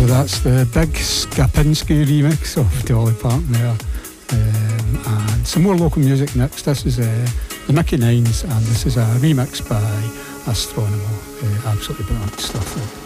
So that's the Big Skapinski remix of Dolly Parton there. And some more local music next. This is the Mickey Nines, and this is a remix by Astronomo. Absolutely brilliant stuff.